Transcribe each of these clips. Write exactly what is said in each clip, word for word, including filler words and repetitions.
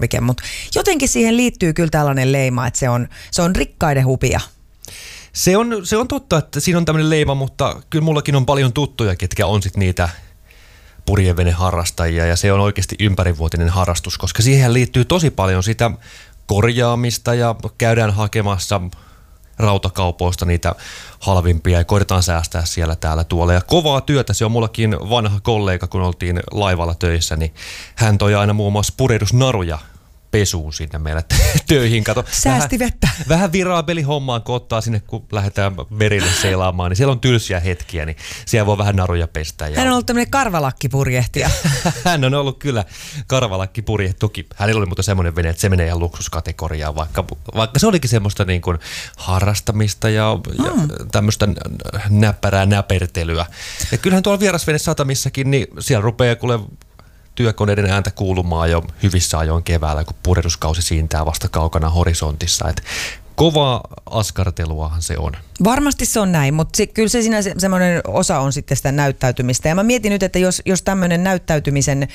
tarvike, mutta jotenkin siihen liittyy kyllä tällainen leima, että se on, se on rikkaiden hupia. Se on, se on totta, että siinä on tämmöinen leima, mutta kyllä mullakin on paljon tuttuja, ketkä on sitten niitä purjeveneharrastajia ja se on oikeasti ympärivuotinen harrastus, koska siihen liittyy tosi paljon sitä korjaamista ja käydään hakemassa rautakaupoista niitä halvimpia ja koitetaan säästää siellä täällä tuolla. Ja kovaa työtä, se on mullakin vanha kollega, kun oltiin laivalla töissä, niin hän toi aina muun muassa purehdusnaruja pesuun sinne meille töihin. Kato, säästi vähän, vettä. Vähän viraabelihommaan, kun ottaa sinne, kun lähdetään merille seilaamaan, niin siellä on tylsiä hetkiä, niin siellä voi vähän naruja pestä. Ja hän on ollut tämmöinen karvalakkipurjehtija. Hän on ollut kyllä karvalakkipurjehtija. Toki hänellä oli mutta semmoinen vene, että se menee ihan luksuskategoriaan, vaikka, vaikka se olikin semmoista niin kuin harrastamista ja, mm. ja tämmöistä näppärää näpertelyä. Ja kyllähän tuolla vierasvenesatamissakin, niin siellä rupeaa kuule työkoneiden ääntä kuulumaan jo hyvissä ajoin keväällä, kun purjehduskausi siintää vasta kaukana horisontissa. Et kovaa askarteluahan se on. Varmasti se on näin, mutta se, kyllä se siinä se, semmoinen osa on sitten sitä näyttäytymistä. Ja mä mietin nyt, että jos, jos tämmöinen näyttäytymisen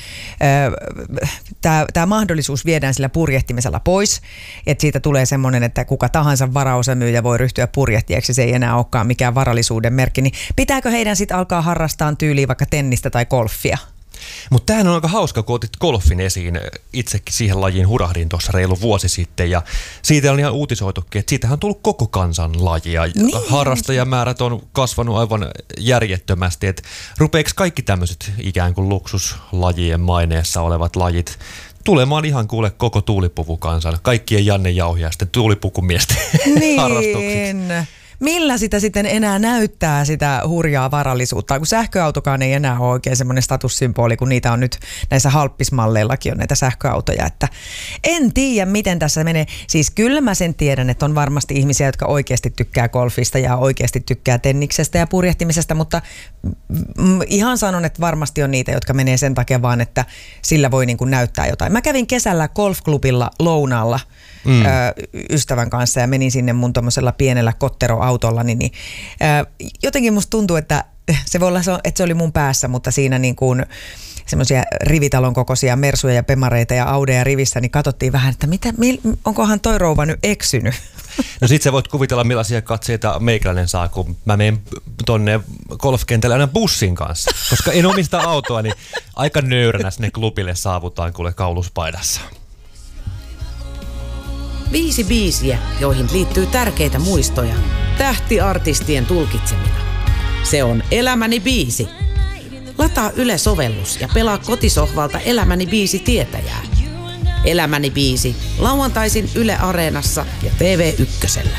tämä mahdollisuus viedään sillä purjehtimisella pois, että siitä tulee semmoinen, että kuka tahansa varaosamyyjä voi ryhtyä purjehtijaksi, se ei enää olekaan mikään varallisuuden merkki, niin pitääkö heidän sitten alkaa harrastaa tyyliin vaikka tennistä tai golfia? Mutta tämähän on aika hauska, kun otit golfin esiin. Itsekin siihen lajiin hurahdin tuossa reilu vuosi sitten ja siitä on ihan uutisoitukin, että siitähän on tullut koko kansan laji ja niin. Harrastajamäärät on kasvanut aivan järjettömästi. Et rupeeko kaikki tämmöiset ikään kuin luksuslajien maineessa olevat lajit tulemaan ihan kuule koko tuulipuvukansan, kaikkien Janne Jauhiaisten tuulipukumiesten niin. harrastuksiksi? Millä sitä sitten enää näyttää sitä hurjaa varallisuutta, kun sähköautokaan ei enää ole oikein semmoinen statussymboli, kun niitä on nyt näissä halppismalleillakin on näitä sähköautoja, että en tiedä miten tässä menee. Siis kyllä mä sen tiedän, että on varmasti ihmisiä, jotka oikeasti tykkää golfista ja oikeasti tykkää tenniksestä ja purjehtimisesta, mutta ihan sanon, että varmasti on niitä, jotka menee sen takia vaan, että sillä voi niin kuin näyttää jotain. Mä kävin kesällä golfklubilla lounaalla mm. ö, ystävän kanssa ja menin sinne mun tommosella pienellä kotteroautolla, niin, niin ö, jotenkin musta tuntuu, että se voi olla, että se oli mun päässä, mutta siinä niin kuin semmoisia rivitalon kokoisia mersuja ja pemareita ja audeja rivissä, niin katsottiin vähän, että mitä, onkohan toi rouva nyt eksynyt? No sit sä voit kuvitella, millaisia katseita meikäläinen saa, kun mä menen tonne golfkentälle aina bussin kanssa. Koska en omista autoa, niin aika nöyränä sinne klubille saavutaan kuule kauluspaidassa. Viisi biisiä, joihin liittyy tärkeitä muistoja. Tähtiartistien tulkitsemina. Se on Elämäni biisi. Lataa Yle-sovellus ja pelaa kotisohvalta Elämäni biisi tietäjää. Elämäni biisi. Lauantaisin Yle Areenassa ja T V ykkösellä.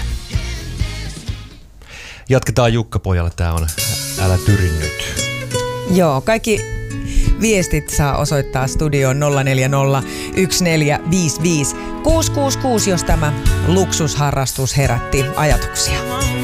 Jatketaan Jukka-pojalle. Tää on Älä tyri nyt. Joo, kaikki viestit saa osoittaa studioon nolla neljä nolla yksi neljä viisi viisi kuusi kuusi kuusi, jos tämä luksusharrastus herätti ajatuksia.